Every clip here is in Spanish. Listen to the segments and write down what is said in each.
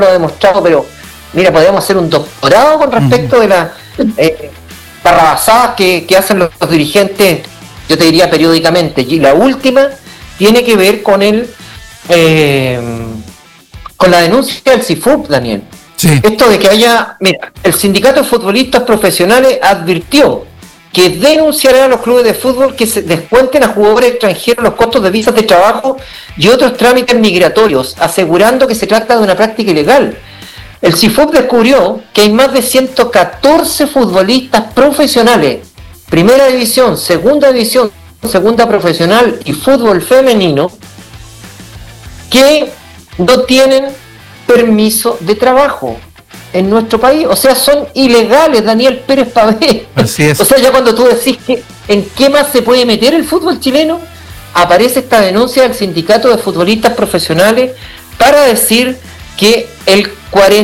lo ha demostrado, pero mira, podríamos hacer un doctorado con respecto de las barrabasadas que hacen los dirigentes, yo te diría periódicamente. Y la última tiene que ver con con la denuncia del CIFUP, Daniel. Sí. Esto de que mira, el sindicato de futbolistas profesionales advirtió que denunciará a los clubes de fútbol que se descuenten a jugadores extranjeros los costos de visas de trabajo y otros trámites migratorios, asegurando que se trata de una práctica ilegal. El CIFUP descubrió que hay más de 114 futbolistas profesionales, primera división, segunda profesional y fútbol femenino, que no tienen permiso de trabajo en nuestro país. O sea, son ilegales, Daniel Pérez Pavé. Así es. O sea, ya cuando tú decís que en qué más se puede meter el fútbol chileno, aparece esta denuncia del sindicato de futbolistas profesionales para decir que el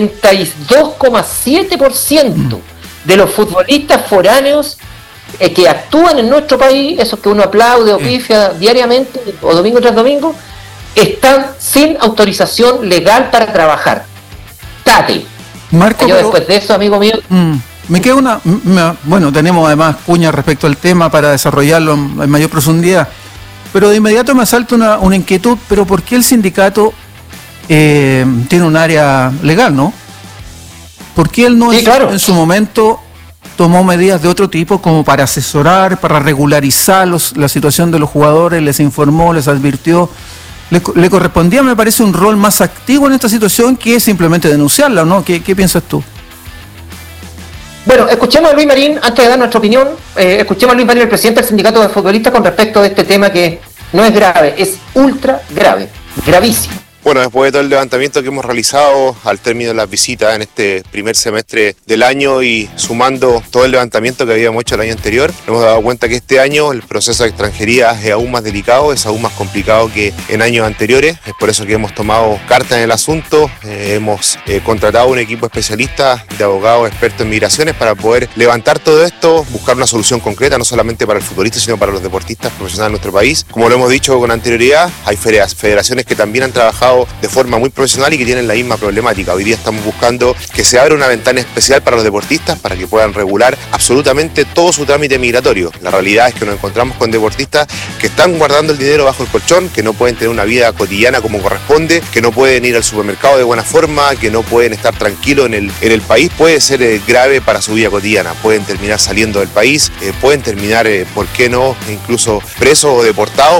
42,7% de los futbolistas foráneos que actúan en nuestro país, esos que uno aplaude o pifia diariamente o domingo tras domingo, están sin autorización legal para trabajar. Tate. Marco, yo después de eso, amigo mío, me queda bueno, tenemos además cuña respecto al tema para desarrollarlo en mayor profundidad, pero de inmediato me asalta una inquietud. Pero ¿por qué el sindicato tiene un área legal, no? ¿Por qué él no en su momento tomó medidas de otro tipo como para asesorar, para regularizar la situación de los jugadores, les informó, les advirtió? Le correspondía, me parece, un rol más activo en esta situación que simplemente denunciarla, ¿no? ¿Qué piensas tú? Bueno, escuchemos a Luis Marín, antes de dar nuestra opinión, escuchemos a Luis Marín, el presidente del sindicato de futbolistas, con respecto a este tema que no es grave, es ultra grave, gravísimo. Bueno, después de todo el levantamiento que hemos realizado al término de las visitas en este primer semestre del año y sumando todo el levantamiento que habíamos hecho el año anterior, hemos dado cuenta que este año el proceso de extranjería es aún más delicado, es aún más complicado que en años anteriores. Es por eso que hemos tomado carta en el asunto, hemos contratado un equipo especialista de abogados expertos en migraciones para poder levantar todo esto, buscar una solución concreta, no solamente para el futbolista, sino para los deportistas profesionales de nuestro país. Como lo hemos dicho con anterioridad, hay federaciones que también han trabajado de forma muy profesional y que tienen la misma problemática. Hoy día estamos buscando que se abra una ventana especial para los deportistas para que puedan regular absolutamente todo su trámite migratorio. La realidad es que nos encontramos con deportistas que están guardando el dinero bajo el colchón, que no pueden tener una vida cotidiana como corresponde, que no pueden ir al supermercado de buena forma, que no pueden estar tranquilos en el país. Puede ser grave para su vida cotidiana, pueden terminar saliendo del país, pueden terminar, ¿por qué no?, incluso presos o deportados.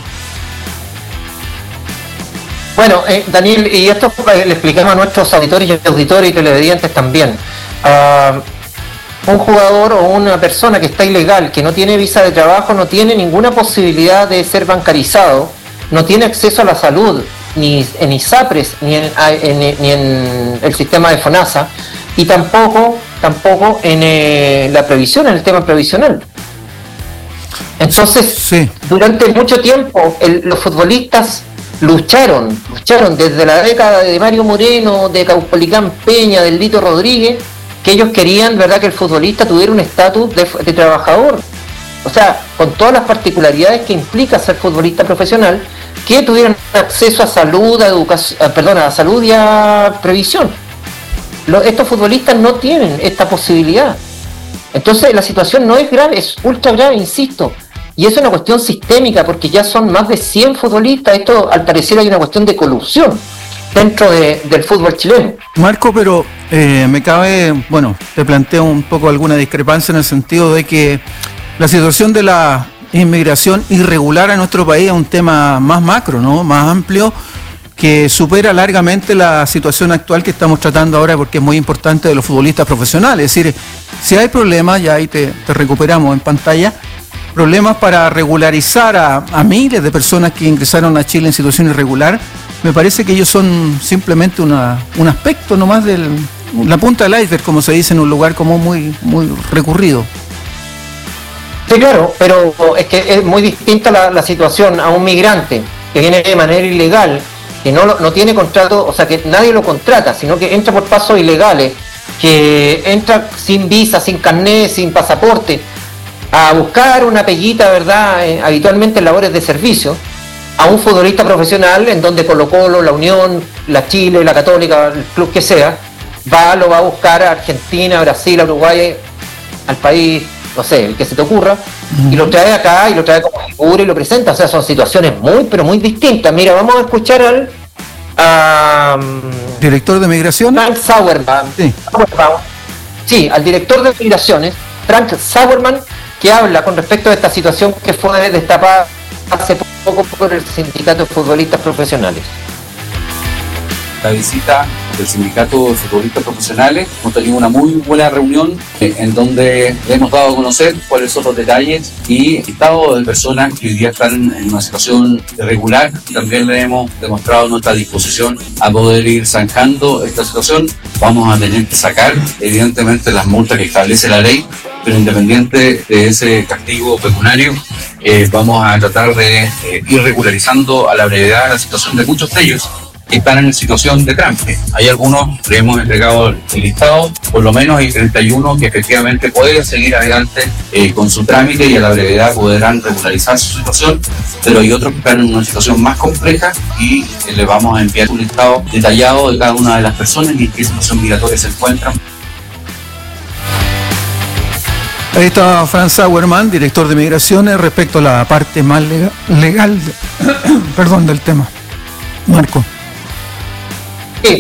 Bueno, Daniel, y esto le explicamos a nuestros auditores y televidentes también. Un jugador o una persona que está ilegal, que no tiene visa de trabajo, no tiene ninguna posibilidad de ser bancarizado, no tiene acceso a la salud, ni en ISAPRES, ni en el sistema de FONASA, y tampoco en la previsión, en el tema previsional. Entonces, sí, durante mucho tiempo los futbolistas lucharon desde la década de Mario Moreno, de Caupolicán Peña, del Lito Rodríguez, que ellos querían, ¿verdad?, que el futbolista tuviera un estatus de trabajador, o sea, con todas las particularidades que implica ser futbolista profesional, que tuvieran acceso a salud, a salud y a previsión. Estos futbolistas no tienen esta posibilidad. Entonces la situación no es grave, es ultra grave, insisto. Y es una cuestión sistémica, porque ya son más de 100 futbolistas. Esto, al parecer, hay una cuestión de colusión dentro del fútbol chileno. Marco, pero me cabe, te planteo un poco alguna discrepancia en el sentido de que la situación de la inmigración irregular en nuestro país es un tema más macro, ¿no?, más amplio, que supera largamente la situación actual que estamos tratando ahora, porque es muy importante, de los futbolistas profesionales. Es decir, si hay problemas, ya ahí te recuperamos en pantalla, problemas para regularizar a miles de personas que ingresaron a Chile en situación irregular, me parece que ellos son simplemente un aspecto nomás de la punta del iceberg, como se dice en un lugar como muy, muy recurrido. Sí, claro, pero es que es muy distinta la situación a un migrante que viene de manera ilegal, que no tiene contrato, o sea, que nadie lo contrata, sino que entra por pasos ilegales, que entra sin visa, sin carnet, sin pasaporte, a buscar una peguita, ¿verdad?, habitualmente en labores de servicio, a un futbolista profesional en donde Colo-Colo, la Unión, la Chile, la Católica, el club que sea, lo va a buscar a Argentina, Brasil, a Uruguay, al país, no sé, el que se te ocurra, y lo trae acá y lo trae como figura y lo presenta. O sea, son situaciones muy, pero muy distintas. Mira, vamos a escuchar al director de Migraciones, Frank Sauerman. Sí, al director de Migraciones, Frank Sauerman, que habla con respecto a esta situación que fue destapada hace poco por el Sindicato de Futbolistas Profesionales. La visita del Sindicato de Futbolistas Profesionales, hemos tenido una muy buena reunión en donde le hemos dado a conocer cuáles son los detalles y estado de personas que hoy día están en una situación irregular. También le hemos demostrado nuestra disposición a poder ir zanjando esta situación. Vamos a tener que sacar, evidentemente, las multas que establece la ley, pero independiente de ese castigo pecuniario, vamos a tratar de ir regularizando a la brevedad la situación de muchos de ellos que están en situación de trámite. Hay algunos que hemos entregado el listado, por lo menos hay 31 que efectivamente pueden seguir adelante con su trámite y a la brevedad podrán regularizar su situación, pero hay otros que están en una situación más compleja y les vamos a enviar un listado detallado de cada una de las personas y en qué situación migratoria se encuentran. Ahí está Frank Sauerman, director de Migraciones, respecto a la parte más legal perdón, del tema. Marco. Sí,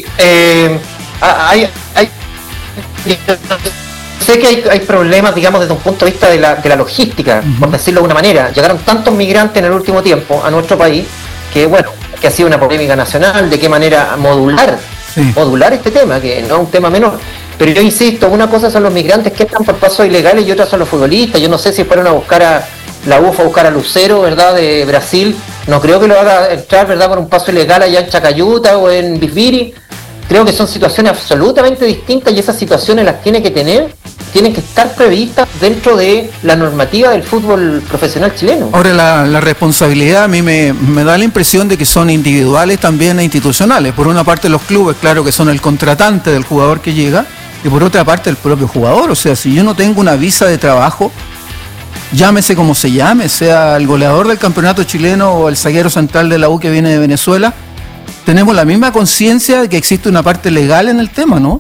sé que hay problemas, digamos, desde un punto de vista de la logística, por decirlo de alguna manera. Llegaron tantos migrantes en el último tiempo a nuestro país que, bueno, que ha sido una polémica nacional, de qué manera modular este tema, que no es un tema menor. Pero yo insisto, una cosa son los migrantes que están por pasos ilegales y otras son los futbolistas. Yo no sé si fueron a buscar a la UFA, a buscar a Lucero, ¿verdad?, de Brasil. No creo que lo haga entrar, ¿verdad?, por un paso ilegal allá en Chacayuta o en Bisbiri. Creo que son situaciones absolutamente distintas y esas situaciones las tienen que estar previstas dentro de la normativa del fútbol profesional chileno. Ahora, la responsabilidad a mí me da la impresión de que son individuales también e institucionales. Por una parte los clubes, claro que son el contratante del jugador que llega, y por otra parte el propio jugador. O sea, si yo no tengo una visa de trabajo, llámese como se llame, sea el goleador del campeonato chileno o el zaguero central de la U que viene de Venezuela, tenemos la misma conciencia de que existe una parte legal en el tema, ¿no?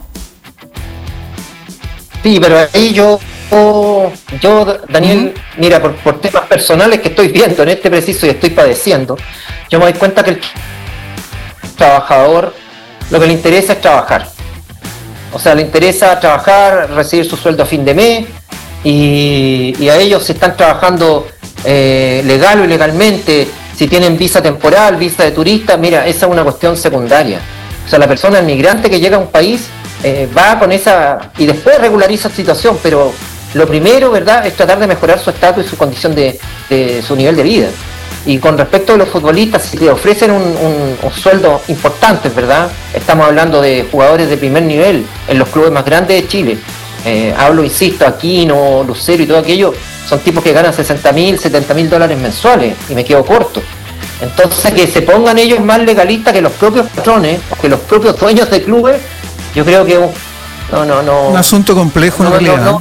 Sí, pero ahí yo Daniel, mira, por temas personales que estoy viendo en este preciso y estoy padeciendo, yo me doy cuenta que el trabajador lo que le interesa es trabajar. O sea, le interesa trabajar, recibir su sueldo a fin de mes, y a ellos si están trabajando legal o ilegalmente, si tienen visa temporal, visa de turista, mira, esa es una cuestión secundaria. O sea, la persona, el migrante que llega a un país, va con esa, y después regulariza la situación, pero lo primero, ¿verdad?, es tratar de mejorar su estatus y su condición de su nivel de vida. Y con respecto a los futbolistas, si le ofrecen un sueldo importante, ¿verdad?, estamos hablando de jugadores de primer nivel en los clubes más grandes de Chile. Hablo, insisto, Aquino, Lucero y todo aquello, son tipos que ganan $60,000, $70,000 mensuales, y me quedo corto. Entonces, que se pongan ellos más legalistas que los propios patrones, que los propios dueños de clubes, yo creo que no. Un asunto complejo en realidad.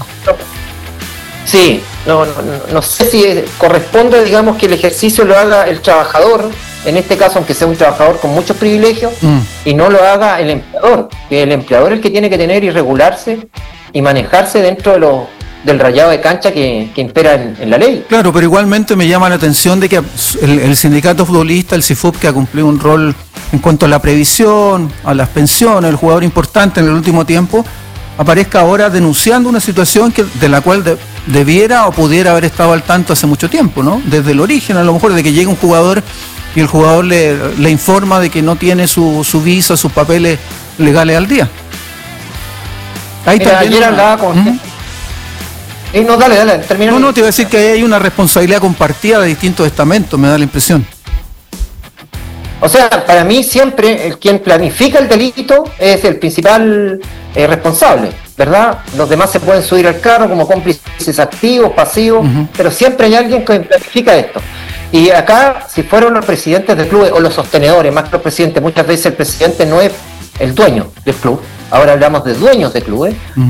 Sí, no sé si corresponde, digamos, que el ejercicio lo haga el trabajador, en este caso, aunque sea un trabajador con muchos privilegios, y no lo haga el empleador, que el empleador es el que tiene que tener y regularse y manejarse dentro del rayado de cancha que impera en la ley. Claro, pero igualmente me llama la atención de que el sindicato futbolista, el CIFUP, que ha cumplido un rol en cuanto a la previsión, a las pensiones, el jugador importante en el último tiempo, aparezca ahora denunciando una situación de la cual debiera o pudiera haber estado al tanto hace mucho tiempo, ¿no? Desde el origen, a lo mejor, de que llega un jugador y el jugador le informa de que no tiene su visa, sus papeles legales al día. Ahí mira, ayer hablaba con... No, dale, termina. No, te iba a decir que hay una responsabilidad compartida de distintos estamentos, me da la impresión. O sea, para mí siempre el quien planifica el delito es el principal responsable, ¿verdad? Los demás se pueden subir al carro como cómplices activos, pasivos, pero siempre hay alguien que planifica esto. Y acá, si fueron los presidentes del club o los sostenedores, más que los presidentes, muchas veces el presidente no es el dueño del club, ahora hablamos de dueños de clubes,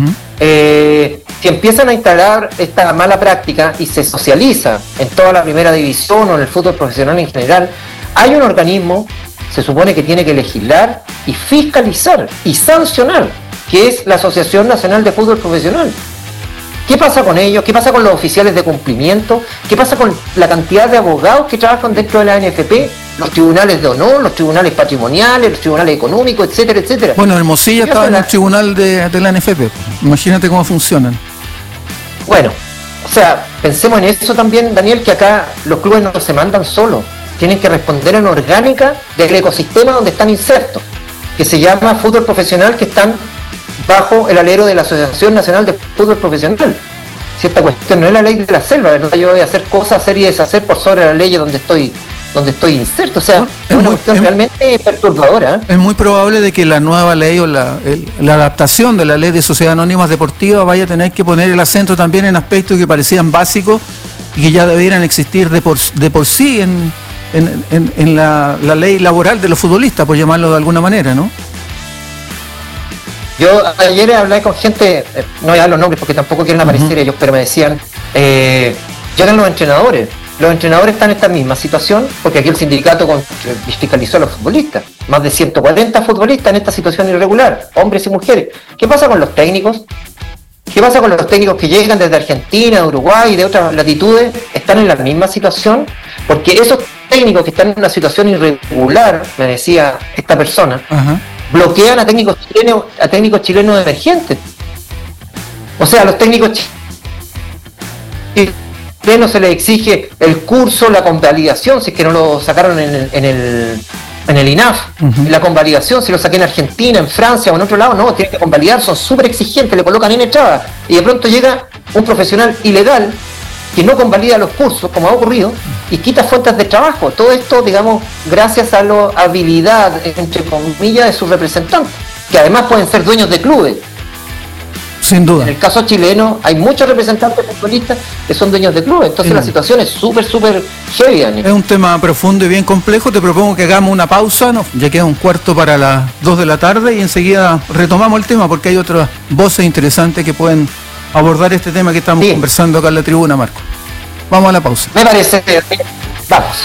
si empiezan a instalar esta mala práctica y se socializa en toda la primera división o en el fútbol profesional en general, hay un organismo se supone que tiene que legislar y fiscalizar y sancionar, que es la Asociación Nacional de Fútbol Profesional. ¿Qué pasa con ellos? ¿Qué pasa con los oficiales de cumplimiento? ¿Qué pasa con la cantidad de abogados que trabajan dentro de la ANFP? Los tribunales de honor, los tribunales patrimoniales, los tribunales económicos, etcétera, etcétera. Bueno, Hermosilla estaba en el tribunal de la ANFP. Imagínate cómo funcionan. Bueno, o sea, pensemos en eso también, Daniel, que acá los clubes no se mandan solos. Tienen que responder en orgánica del ecosistema donde están insertos, que se llama fútbol profesional, que están bajo el alero de la Asociación Nacional de Fútbol Profesional. Si esta cuestión no es la ley de la selva, ¿verdad? Yo voy a hacer cosas, hacer y deshacer por sobre la ley donde estoy inserto. O sea, es una cuestión realmente perturbadora. Es muy probable de que la nueva ley o la adaptación de la ley de sociedades anónimas deportivas vaya a tener que poner el acento también en aspectos que parecían básicos y que ya debieran existir de por sí en la ley laboral de los futbolistas, por llamarlo de alguna manera, ¿no? Yo ayer hablé con gente, no voy a dar los nombres porque tampoco quieren aparecer ellos, pero me decían, llegan los entrenadores están en esta misma situación, porque aquí el sindicato fiscalizó a los futbolistas, más de 140 futbolistas en esta situación irregular, hombres y mujeres. ¿Qué pasa con los técnicos? ¿Qué pasa con los técnicos que llegan desde Argentina, de Uruguay y de otras latitudes? Están en la misma situación, porque esos técnicos que están en una situación irregular, me decía esta persona, bloquean a técnicos chilenos emergentes. O sea, a los técnicos chilenos se les exige el curso, la convalidación, si es que no lo sacaron en el INAF, la convalidación, si lo saqué en Argentina, en Francia o en otro lado, no, tienen que convalidar, son súper exigentes, le colocan en trabas, y de pronto llega un profesional ilegal que no convalida los cursos, como ha ocurrido, y quita fuentes de trabajo. Todo esto, digamos, gracias a la habilidad, entre comillas, de sus representantes, que además pueden ser dueños de clubes. Sin duda. En el caso chileno hay muchos representantes futbolistas que son dueños de clubes, entonces la situación es súper heavy, Daniel. Es un tema profundo y bien complejo. Te propongo que hagamos una pausa, ya queda un cuarto para las 2 de la tarde y enseguida retomamos el tema porque hay otras voces interesantes que pueden abordar este tema que estamos conversando acá en la tribuna, Marco. Vamos a la pausa. Me parece, vamos.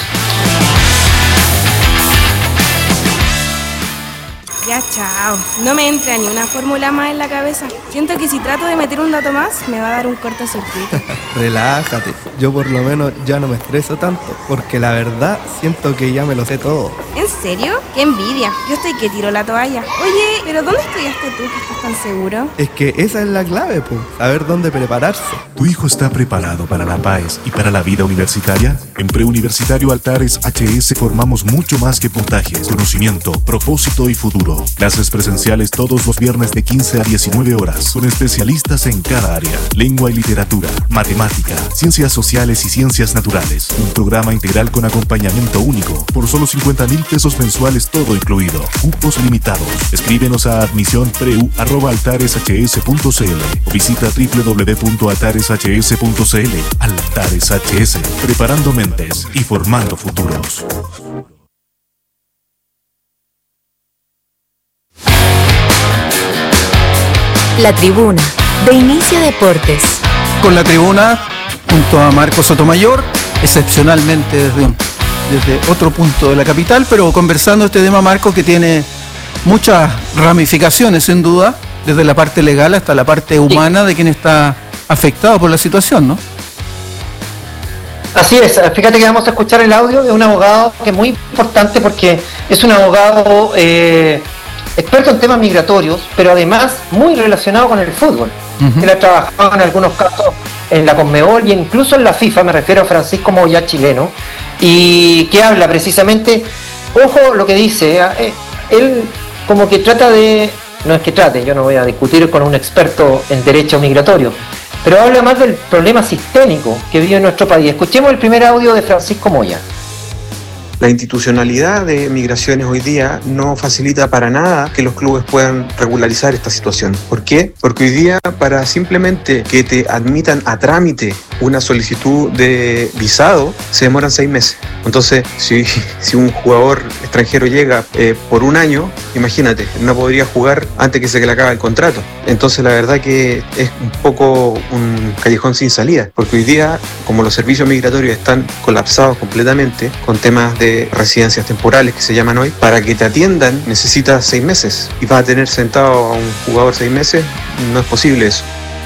Ya, chao. No me entra ni una fórmula más en la cabeza. Siento que si trato de meter un dato más, me va a dar un cortocircuito. Relájate. Yo por lo menos ya no me estreso tanto, porque la verdad siento que ya me lo sé todo. ¿En serio? ¡Qué envidia! Yo estoy que tiro la toalla. Oye, ¿pero dónde estudiaste tú que estás tan seguro? Es que esa es la clave, pues. Saber dónde prepararse. ¿Tu hijo está preparado para la PAES y para la vida universitaria? En Preuniversitario Altares HS formamos mucho más que puntajes, conocimiento, propósito y futuro. Clases presenciales todos los viernes de 15 a 19 horas, con especialistas en cada área: lengua y literatura, matemática, ciencias sociales y ciencias naturales. Un programa integral con acompañamiento único, por solo 50.000 pesos mensuales, todo incluido. Cupos limitados. Escríbenos a admisión@altareshs.cl o visita www.altareshs.cl. Altares HS, preparando mentes y formando futuros. La Tribuna, de Inicio Deportes. Con La Tribuna, junto a Marco Sotomayor, excepcionalmente desde otro punto de la capital, pero conversando este tema, Marco, que tiene muchas ramificaciones, sin duda, desde la parte legal hasta la parte humana de quien está afectado por la situación, ¿no? Así es, fíjate que vamos a escuchar el audio de un abogado que es muy importante porque es un abogado experto en temas migratorios, pero además muy relacionado con el fútbol. Él ha trabajado en algunos casos en la Conmebol y incluso en la FIFA, me refiero a Francisco Moya, chileno, y que habla precisamente, ojo lo que dice, él como que trata de, no es que trate, yo no voy a discutir con un experto en derecho migratorio, pero habla más del problema sistémico que vive nuestro país. Escuchemos el primer audio de Francisco Moya. La institucionalidad de migraciones hoy día no facilita para nada que los clubes puedan regularizar esta situación. ¿Por qué? Porque hoy día, para simplemente que te admitan a trámite una solicitud de visado, se demoran 6 meses. Entonces, si un jugador extranjero llega por un año, imagínate, no podría jugar antes que se le acabe el contrato. Entonces, la verdad que es un poco un callejón sin salida, porque hoy día, como los servicios migratorios están colapsados completamente con temas de de residencias temporales que se llaman hoy, para que te atiendan necesitas 6 meses y vas a tener sentado a un jugador 6 meses, no es posible eso.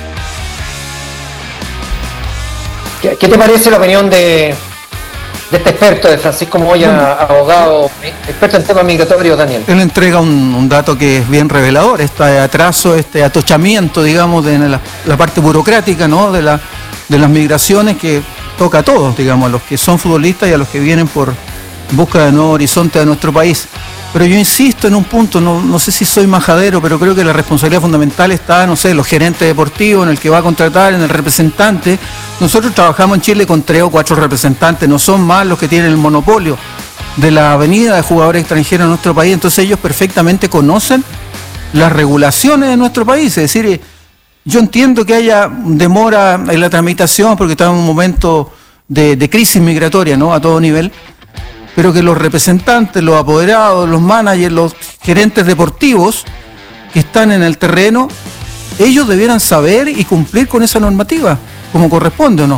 ¿Qué te parece la opinión de este experto, de Francisco Moya, abogado, experto en temas migratorios, Daniel? Él entrega un dato que es bien revelador, este atraso, este atochamiento, digamos, de la parte burocrática, ¿no?, de las migraciones, que toca a todos, digamos, a los que son futbolistas y a los que vienen por busca de nuevos horizontes de nuestro país. Pero yo insisto en un punto, no sé si soy majadero, pero creo que la responsabilidad fundamental está, no sé, en los gerentes deportivos, en el que va a contratar, en el representante. Nosotros trabajamos en Chile con 3 o 4 representantes, no son más los que tienen el monopolio de la avenida de jugadores extranjeros en nuestro país, entonces ellos perfectamente conocen las regulaciones de nuestro país. Es decir, yo entiendo que haya demora en la tramitación porque estamos en un momento de crisis migratoria, ¿no?, a todo nivel, pero que los representantes, los apoderados, los managers, los gerentes deportivos que están en el terreno, ellos debieran saber y cumplir con esa normativa, como corresponde, ¿o no?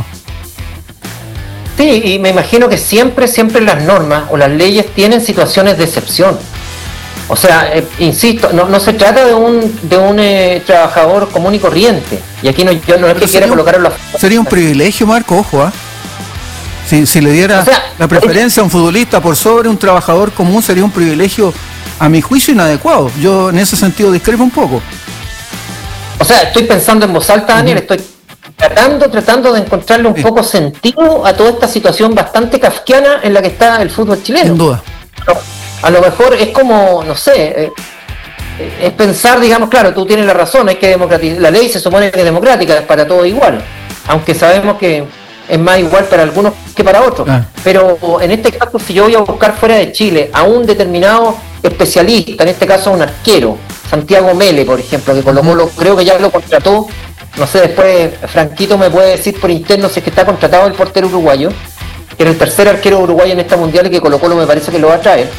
Sí, y me imagino que siempre las normas o las leyes tienen situaciones de excepción. O sea, insisto, no se trata de un trabajador común y corriente. Y aquí yo no es que quiera colocar la... Sería un privilegio, Marco, ojo, ¿ah? Si le diera la preferencia a un futbolista por sobre un trabajador común, sería un privilegio, a mi juicio, inadecuado. Yo en ese sentido discrepo un poco. O sea, estoy pensando en voz alta, Daniel, estoy tratando de encontrarle un poco sentido a toda esta situación bastante kafkiana en la que está el fútbol chileno. Sin duda. A lo mejor es como, no sé, es pensar, digamos, claro, tú tienes la razón, hay que democratizar. La ley se supone que es democrática, es para todos igual, aunque sabemos que es más igual para algunos que para otros. Pero en este caso, si yo voy a buscar fuera de Chile a un determinado especialista, en este caso un arquero, Santiago Mele, por ejemplo, que Colo-Colo creo que ya lo contrató, no sé, después Franquito me puede decir por interno si es que está contratado el portero uruguayo, que era el tercer arquero uruguayo en esta mundial y que Colo-Colo me parece que lo va a traer.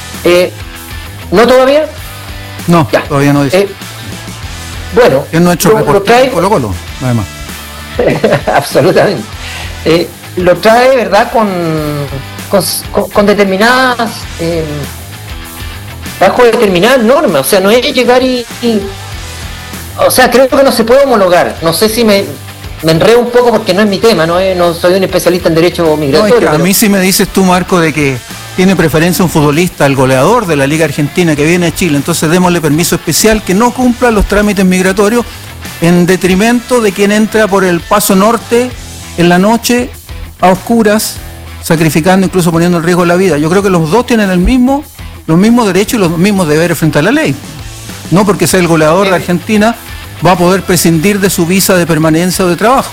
¿No todavía? No, ya. Todavía no dice. Bueno, es nuestro reportero de Colo-Colo, además. Absolutamente. Lo trae, ¿verdad?, con determinadas bajo determinadas normas. O sea, no es llegar o sea, creo que no se puede homologar. No sé si me enredo un poco porque no es mi tema, no soy un especialista en derecho migratorio. No, es que a mí sí me dices tú, Marco, de que tiene preferencia un futbolista, el goleador de la Liga Argentina que viene a Chile, entonces démosle permiso especial que no cumpla los trámites migratorios en detrimento de quien entra por el paso norte en la noche a oscuras, sacrificando, incluso poniendo en riesgo la vida. Yo creo que los dos tienen los mismos derechos y los mismos deberes frente a la ley. No porque sea el goleador de Argentina va a poder prescindir de su visa de permanencia o de trabajo.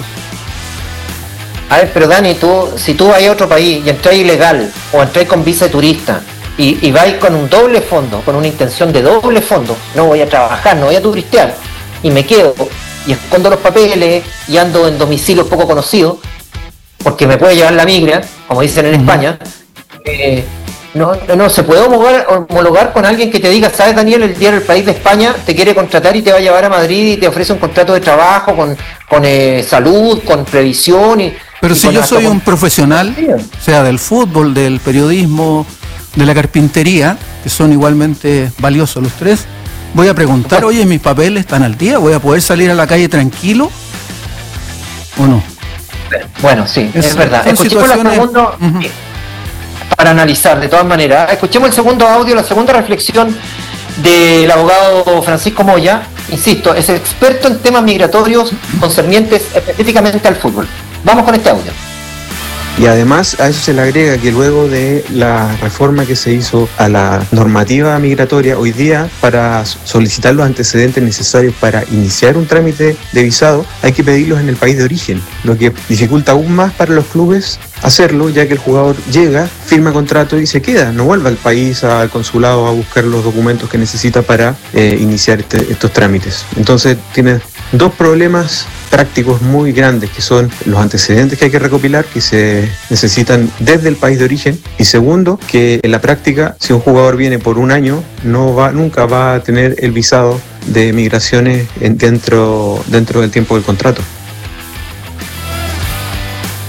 A ver, pero Dani, si tú vas a otro país y entras ilegal o entras con visa de turista y vais con un doble fondo, con una intención de doble fondo, no voy a trabajar, no voy a turistear, y me quedo y escondo los papeles y ando en domicilios poco conocidos, porque me puede llevar la migra, como dicen en España, no se puede homologar con alguien que te diga, sabes, Daniel, el diario El País de España te quiere contratar y te va a llevar a Madrid y te ofrece un contrato de trabajo con salud, con previsión. Pero si yo soy un profesional, sea del fútbol, del periodismo, de la carpintería, que son igualmente valiosos los tres, voy a preguntar, oye, ¿mis papeles están al día? ¿Voy a poder salir a la calle tranquilo o no? Bueno, sí, es verdad. Escuchemos la segunda, para analizar de todas maneras. Escuchemos el segundo audio, la segunda reflexión del abogado Francisco Moya. Insisto, es experto en temas migratorios concernientes específicamente al fútbol. Vamos con este audio. Y además a eso se le agrega que luego de la reforma que se hizo a la normativa migratoria, hoy día para solicitar los antecedentes necesarios para iniciar un trámite de visado hay que pedirlos en el país de origen, lo que dificulta aún más para los clubes hacerlo, ya que el jugador llega, firma contrato y se queda, no vuelve al país, al consulado a buscar los documentos que necesita para iniciar estos trámites. Entonces tiene dos problemas prácticos muy grandes, que son los antecedentes que hay que recopilar, que se necesitan desde el país de origen, y segundo, que en la práctica, si un jugador viene por un año, nunca va a tener el visado de migraciones dentro del tiempo del contrato.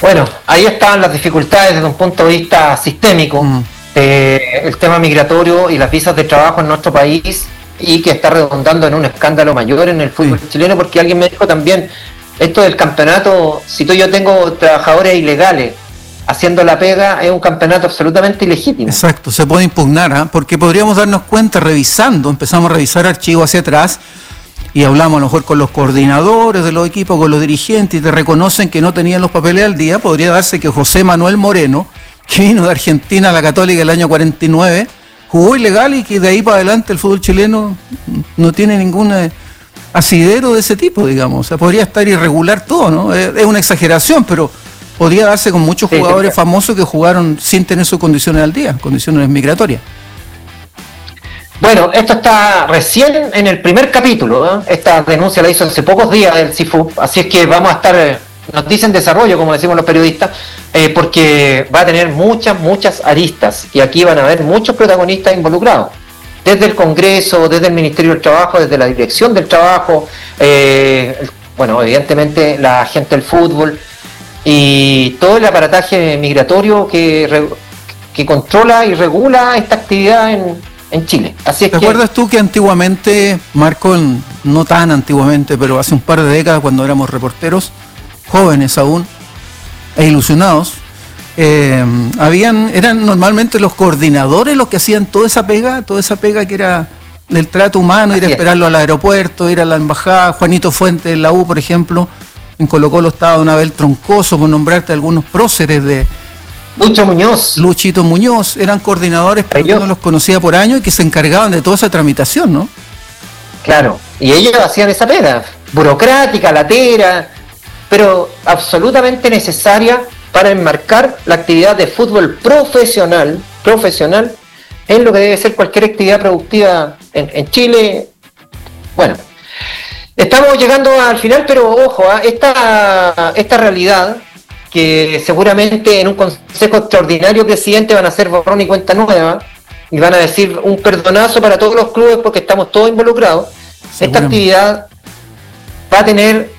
Bueno, ahí están las dificultades desde un punto de vista sistémico, el tema migratorio y las visas de trabajo en nuestro país, y que está redundando en un escándalo mayor en el fútbol chileno, porque alguien me dijo también, esto del campeonato, si yo tengo trabajadores ilegales haciendo la pega, es un campeonato absolutamente ilegítimo. Exacto, se puede impugnar, porque podríamos darnos cuenta empezamos a revisar archivos hacia atrás, y hablamos a lo mejor con los coordinadores de los equipos, con los dirigentes, y te reconocen que no tenían los papeles al día. Podría darse que José Manuel Moreno, que vino de Argentina a la Católica el año 49, jugó ilegal, y que de ahí para adelante el fútbol chileno no tiene ningún asidero de ese tipo, digamos. O sea, podría estar irregular todo, ¿no? Es una exageración, pero podría darse con muchos jugadores famosos que jugaron sin tener sus condiciones al día, condiciones migratorias. Bueno, esto está recién en el primer capítulo, ¿eh? Esta denuncia la hizo hace pocos días el CIFUB, así es que vamos a estar, nos dicen desarrollo, como decimos los periodistas, porque va a tener muchas aristas, y aquí van a haber muchos protagonistas involucrados, desde el Congreso, desde el Ministerio del Trabajo, desde la Dirección del Trabajo, bueno, evidentemente la gente del fútbol, y todo el aparataje migratorio que controla y regula esta actividad en Chile. Así es. ¿Te acuerdas tú que antiguamente, Marco, no tan antiguamente, pero hace un par de décadas, cuando éramos reporteros, jóvenes aún, e ilusionados, eran normalmente los coordinadores los que hacían toda esa pega que era del trato humano, ir a esperarlo al aeropuerto, ir a la embajada? Juanito Fuentes en la U, por ejemplo, en Colo-Colo estaba Don Abel Troncoso, por nombrarte algunos próceres de Luchito Muñoz, eran coordinadores, pero yo no los conocía por años, y que se encargaban de toda esa tramitación, ¿no? Claro, y ellos hacían esa pega, burocrática, latera, pero absolutamente necesaria para enmarcar la actividad de fútbol profesional en lo que debe ser cualquier actividad productiva en Chile. Bueno, estamos llegando al final, pero ojo, esta realidad, que seguramente en un consejo extraordinario, presidente, van a hacer borrón y cuenta nueva, y van a decir un perdonazo para todos los clubes porque estamos todos involucrados. Esta actividad va a tener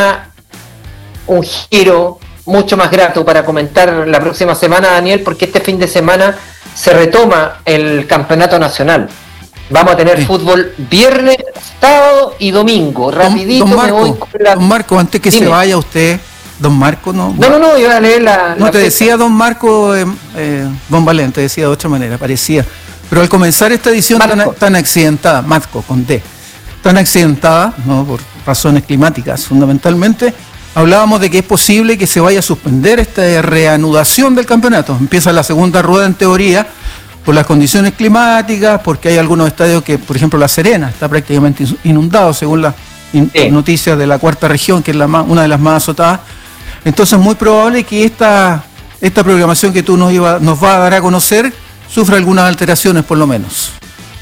un giro mucho más grato para comentar la próxima semana, Daniel, porque este fin de semana se retoma el campeonato nacional. Vamos a tener fútbol viernes, sábado y domingo. Rapidito don Marco, me voy con don Marco, antes que se vaya usted, don Marco, no, iba a leer la te decía don Marco, don Valente, decía de otra manera, parecía. Pero al comenzar esta edición tan accidentada, Marco, con D, tan accidentada, ¿no?, por razones climáticas fundamentalmente, hablábamos de que es posible que se vaya a suspender esta reanudación del campeonato. Empieza la segunda rueda en teoría por las condiciones climáticas, porque hay algunos estadios que, por ejemplo, La Serena está prácticamente inundado, según las noticias de la cuarta región, que es una de las más azotadas. Entonces es muy probable que esta programación que tú nos va a dar a conocer sufra algunas alteraciones, por lo menos.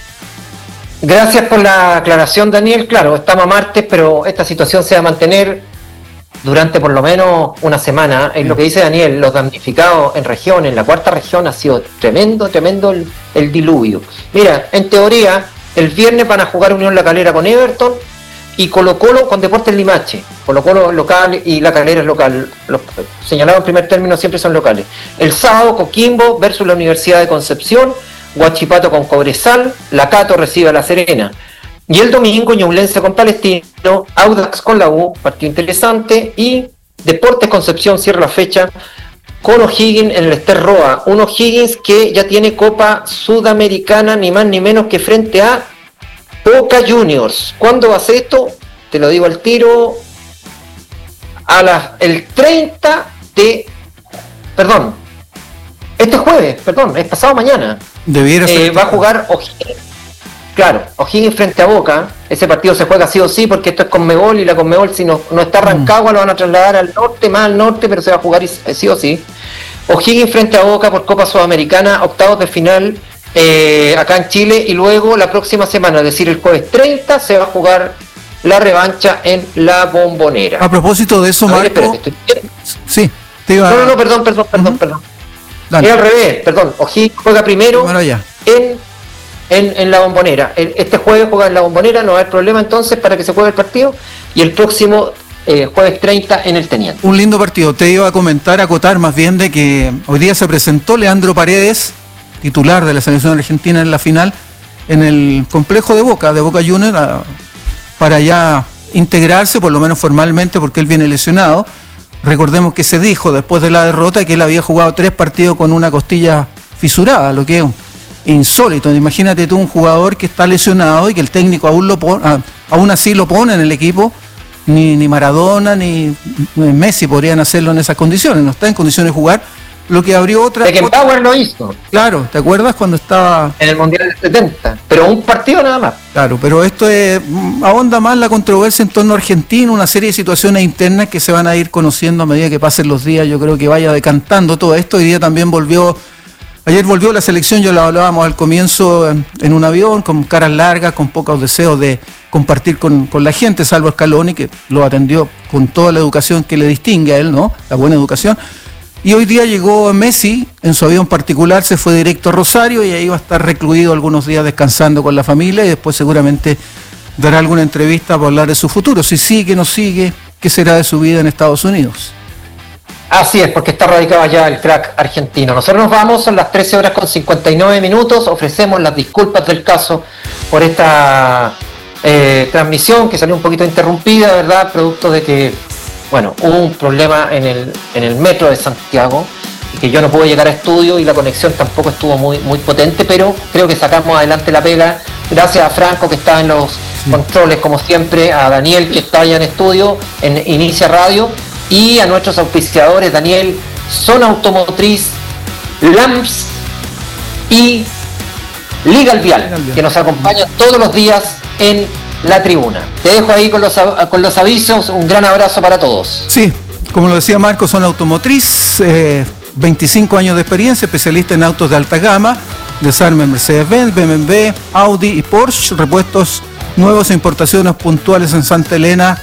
Gracias por la aclaración, Daniel. Claro, estamos a martes, pero esta situación se va a mantener durante por lo menos una semana. Es lo que dice Daniel, los damnificados en la cuarta región, ha sido tremendo el diluvio. Mira, en teoría, el viernes van a jugar Unión La Calera con Everton y Colo-Colo con Deportes Limache. Colo-Colo local y La Calera es local. Los señalados en primer término siempre son locales. El sábado, Coquimbo versus la Universidad de Concepción, Huachipato con Cobresal, La Cato recibe a La Serena. Y el domingo, Ñublense con Palestino, Audax con la U, partido interesante, y Deportes Concepción cierra la fecha con O'Higgins en el Ester Roa. Un O'Higgins que ya tiene Copa Sudamericana, ni más ni menos que frente a Boca Juniors. ¿Cuándo va a ser esto? Te lo digo al tiro. El 30 de... Perdón. Este jueves, es pasado mañana. Debiera ser. Va a jugar O'Higgins. Claro, O'Higgins frente a Boca. Ese partido se juega sí o sí, porque esto es Conmebol, y la Conmebol, si no está Rancagua, lo van a trasladar al norte, más al norte, pero se va a jugar sí o sí. O'Higgins frente a Boca por Copa Sudamericana, octavos de final acá en Chile, y luego la próxima semana, es decir, el jueves 30, se va a jugar la revancha en La Bombonera. A propósito de eso, Marco... Sí, te iba a... No, perdón. Dale. Es al revés, perdón. O'Higgins juega primero en La Bombonera. Este jueves juega en La Bombonera, no va a haber problema entonces para que se juegue el partido. Y el próximo jueves 30 en el Teniente. Un lindo partido. Te iba a acotar más bien de que hoy día se presentó Leandro Paredes, titular de la selección argentina en la final, en el complejo de Boca Juniors, para ya integrarse, por lo menos formalmente, porque él viene lesionado. Recordemos que se dijo después de la derrota que él había jugado 3 partidos con una costilla fisurada, lo que es insólito. Imagínate tú un jugador que está lesionado y que el técnico aún así lo pone en el equipo. Ni Maradona ni Messi podrían hacerlo en esas condiciones, no está en condiciones de jugar, lo que abrió otra... Beckenbauer lo hizo. Claro, ¿te acuerdas cuando estaba...? En el Mundial del 70, pero un partido nada más. Claro, pero esto ahonda más la controversia en torno a Argentina, una serie de situaciones internas que se van a ir conociendo a medida que pasen los días. Yo creo que vaya decantando todo esto. Hoy día también ayer volvió la selección, ya lo hablábamos al comienzo, en un avión, con caras largas, con pocos deseos de compartir con la gente, salvo Scaloni, que lo atendió con toda la educación que le distingue a él, ¿no? La buena educación. Y hoy día llegó Messi, en su avión particular, se fue directo a Rosario y ahí va a estar recluido algunos días descansando con la familia y después seguramente dará alguna entrevista para hablar de su futuro, si sigue, no sigue, qué será de su vida en Estados Unidos. Así es, porque está radicado allá el crack argentino. Nosotros nos vamos, son las 13 horas con 59 minutos, ofrecemos las disculpas del caso por esta transmisión que salió un poquito interrumpida, ¿verdad? Producto de que, bueno, hubo un problema en el metro de Santiago, y que yo no pude llegar a estudio y la conexión tampoco estuvo muy potente, pero creo que sacamos adelante la pega. Gracias a Franco, que está en los controles como siempre, a Daniel, que está allá en estudio, en Inicia Radio, y a nuestros auspiciadores, Daniel, Zona Automotriz, LAMS y Legal Vial, que nos acompañan todos los días en la tribuna. Te dejo ahí con los avisos. Un gran abrazo para todos. Sí, como lo decía Marco, Zona Automotriz, 25 años de experiencia, especialista en autos de alta gama, desarme Mercedes-Benz, BMW, Audi y Porsche, repuestos nuevos e importaciones puntuales en Santa Elena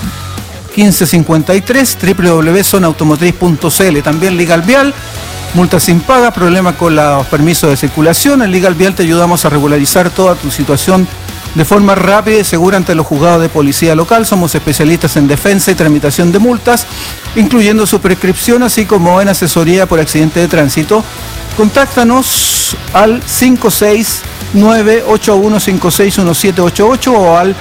1553, www.zonaautomotriz.cl. También Legal Vial, multas sin paga, problemas con los permisos de circulación. En Legal Vial te ayudamos a regularizar toda tu situación de forma rápida y segura ante los juzgados de policía local. Somos especialistas en defensa y tramitación de multas, incluyendo su prescripción, así como en asesoría por accidente de tránsito. Contáctanos al 569-8156-1788 o al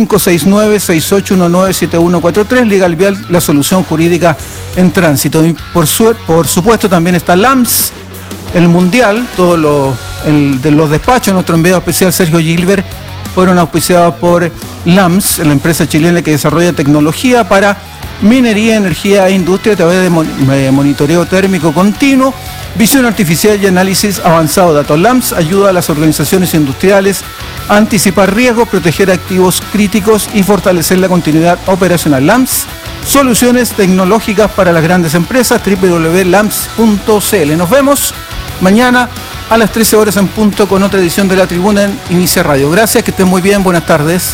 569-6819-7143. Legal Vial, la solución jurídica en tránsito. Y por supuesto también está LAMS, el Mundial, de los despachos. Nuestro enviado especial Sergio Gilbert fueron auspiciados por LAMS, la empresa chilena que desarrolla tecnología para minería, energía e industria a través de monitoreo térmico continuo, visión artificial y análisis avanzado. Datos LAMS ayuda a las organizaciones industriales a anticipar riesgos, proteger activos críticos y fortalecer la continuidad operacional. LAMS, soluciones tecnológicas para las grandes empresas, www.lams.cl. Nos vemos mañana a las 13 horas en punto con otra edición de La Tribuna en Inicia Radio. Gracias, que estén muy bien, buenas tardes.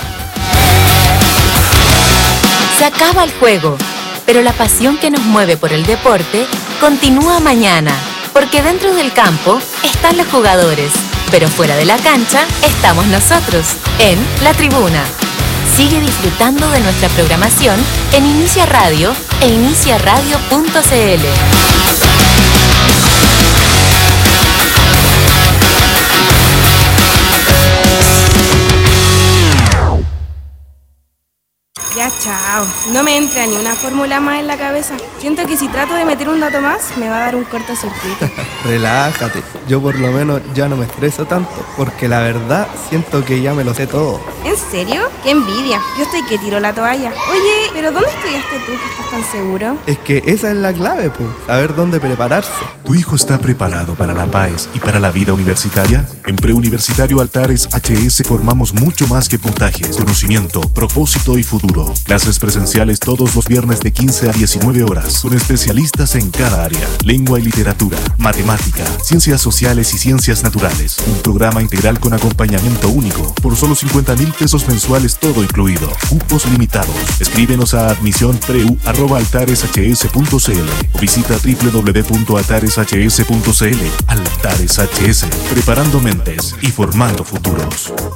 Se acaba el juego, pero la pasión que nos mueve por el deporte continúa mañana, porque dentro del campo están los jugadores, pero fuera de la cancha estamos nosotros, en La Tribuna. Sigue disfrutando de nuestra programación en Inicia Radio e iniciaradio.cl. Ya, chao. No me entra ni una fórmula más en la cabeza. Siento que si trato de meter un dato más, me va a dar un cortocircuito. Relájate, yo por lo menos ya no me estreso tanto, porque la verdad siento que ya me lo sé todo. ¿En serio? ¡Qué envidia! Yo estoy que tiro la toalla. Oye, ¿pero dónde estudiaste tú que estás tan seguro? Es que esa es la clave, pues, saber dónde prepararse. ¿Tu hijo está preparado para la PAES y para la vida universitaria? En Preuniversitario Altares HS formamos mucho más que puntajes, conocimiento, propósito y futuro. Clases presenciales todos los viernes de 15 a 19 horas, con especialistas en cada área: lengua y literatura, matemática, ciencias sociales y ciencias naturales. Un programa integral con acompañamiento único, por solo 50,000 pesos mensuales, todo incluido. Cupos limitados. Escríbenos a admisionpreu@altareshs.cl o visita www.altareshs.cl. Altares HS, preparando mentes y formando futuros.